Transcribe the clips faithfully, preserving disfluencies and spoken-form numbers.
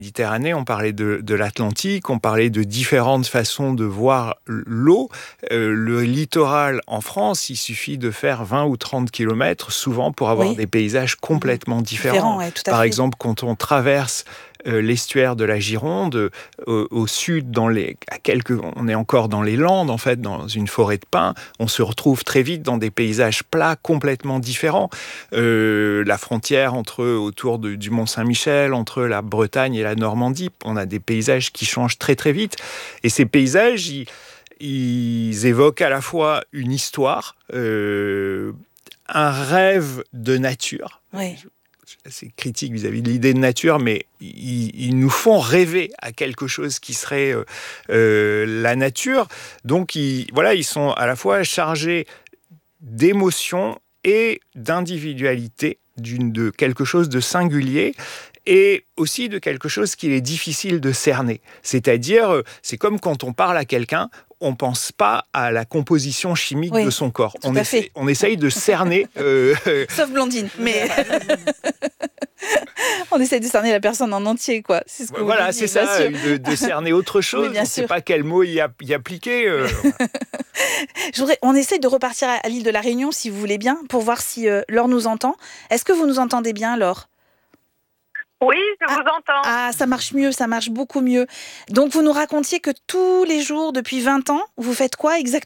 Méditerranée, on parlait de, de l'Atlantique, on parlait de différentes façons de voir l'eau. Euh, le littoral en France, il suffit de faire vingt ou trente kilomètres, souvent pour avoir Oui. des paysages complètement différents. Différent, ouais, tout à Par fait. exemple, quand on traverse euh, l'estuaire de la Gironde, euh, au, au sud, dans les, à quelques, on est encore dans les Landes, en fait, dans une forêt de pins, on se retrouve très vite dans des paysages plats complètement différents. Euh, la frontière entre, autour de, du Mont-Saint-Michel, entre la Bretagne et la Normandie, on a des paysages qui changent très très vite. Et ces paysages, ils, ils évoquent à la fois une histoire, euh, un rêve de nature. Oui. C'est critique vis-à-vis de l'idée de nature, mais ils, ils nous font rêver à quelque chose qui serait euh, euh, la nature. Donc, ils, voilà, ils sont à la fois chargés d'émotions et d'individualité, d'une, de quelque chose de singulier, et aussi de quelque chose qu'il est difficile de cerner. C'est-à-dire, c'est comme quand on parle à quelqu'un, on ne pense pas à la composition chimique oui, de son corps. On, essaie, fait. on essaye de cerner... Euh, Sauf Blandine, mais... on essaie de cerner la personne en entier, quoi. C'est ce que voilà, vous c'est dites, ça, de, de cerner autre chose. Oui, on ne sait pas quel mot y, a, y appliquer. Euh, Je voudrais, on essaie de repartir à, à l'île de la Réunion, si vous voulez bien, pour voir si euh, Laure nous entend. Est-ce que vous nous entendez bien, Laure ? Oui, je ah, vous entends. Ah, ça marche mieux, ça marche beaucoup mieux. Donc, vous nous racontiez que tous les jours, depuis vingt ans, vous faites quoi exactement ?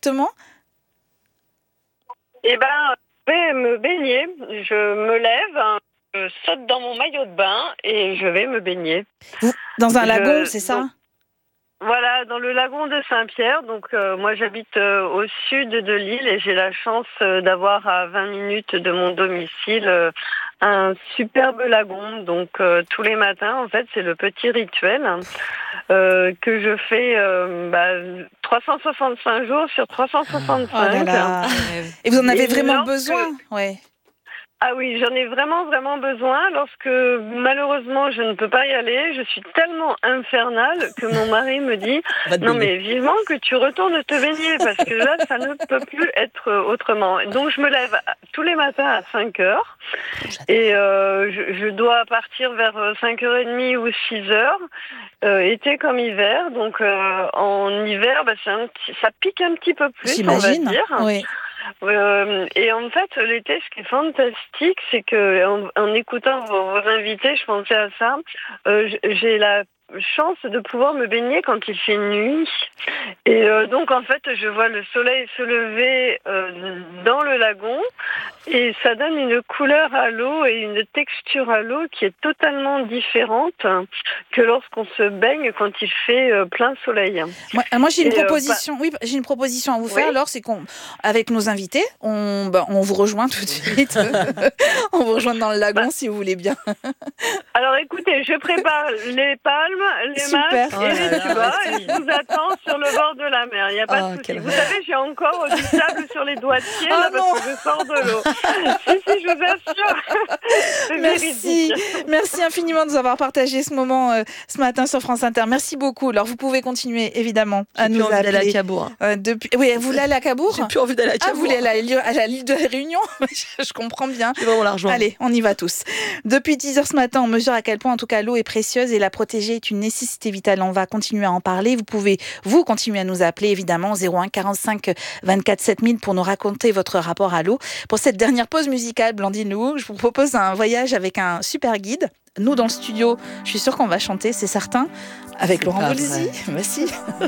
Eh bien, je vais me baigner. Je me lève, je saute dans mon maillot de bain et je vais me baigner. Vous, dans un je, lagon, c'est ça ? donc, Voilà, dans le lagon de Saint-Pierre. Donc, euh, moi, j'habite euh, au sud de l'île et j'ai la chance euh, d'avoir à vingt minutes de mon domicile euh, un superbe lagon. Donc, euh, tous les matins, en fait, c'est le petit rituel euh, que je fais euh, bah, trois cent soixante-cinq jours sur trois cent soixante-cinq. Oh là là. Et vous en avez et vraiment lorsque... besoin ? Ouais. Ah oui, j'en ai vraiment, vraiment besoin. Lorsque, malheureusement, je ne peux pas y aller, je suis tellement infernale que mon mari me dit « Non, mais vivement que tu retournes te baigner, parce que là, ça ne peut plus être autrement. » Donc, je me lève tous les matins à cinq heures et euh, je, je dois partir vers cinq heures trente ou six heures, euh, été comme hiver. Donc, euh, en hiver, bah, c'est un petit, ça pique un petit peu plus, J'imagine. on va dire. Oui. Euh, et en fait, l'été, ce qui est fantastique, c'est que en, en écoutant vos, vos invités, je pensais à ça. Euh, j'ai la chance de pouvoir me baigner quand il fait nuit. Et euh, donc, en fait, je vois le soleil se lever euh, dans le lagon et ça donne une couleur à l'eau et une texture à l'eau qui est totalement différente que lorsqu'on se baigne quand il fait euh, plein soleil. Moi, moi j'ai une et proposition. Euh, bah... Oui, j'ai une proposition à vous faire. Oui. Alors, c'est qu'on, avec nos invités, on, bah, on vous rejoint tout de suite. On vous rejoint dans le lagon bah... si vous voulez bien. Alors, écoutez, je prépare les palmes, les Super. masques Oh et les tubas et je vous attends sur le bord de la mer. Il n'y a pas oh, de souci. Vous savez, j'ai encore du sable sur les doigts de pied oh, là, parce que je sors de l'eau. Si, si, je vous assure. Merci. Merci infiniment de nous avoir partagé ce moment euh, ce matin sur France Inter. Merci beaucoup. Alors, vous pouvez continuer, évidemment, à j'ai nous appeler. J'ai plus envie d'aller à Cabourg. Euh, depuis... Oui, vous voulez aller à Cabourg ? J'ai plus envie d'aller à Cabourg. Ah, vous voulez aller à la l'île de la Réunion ? Je comprends bien. J'ai vraiment l'argent. Allez, on y va tous. Depuis dix heures ce matin, on mesure à quel point, en tout cas, l'eau est précieuse et la protéger est une nécessité vitale. On va continuer à en parler. Vous pouvez, vous, continuer à nous appeler, évidemment, zéro un quarante-cinq vingt-quatre sept mille pour nous raconter votre rapport à l'eau. Pour cette dernière pause musicale, Blandine Lou, je vous propose un voyage avec un super guide. Nous, dans le studio, je suis sûre qu'on va chanter, c'est certain, avec Laurent Voulzy. Merci.